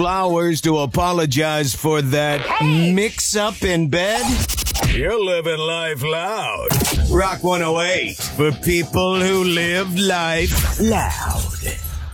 Flowers to apologize for that mix-up in bed? You're living life loud. Rock 108 for people who live life loud.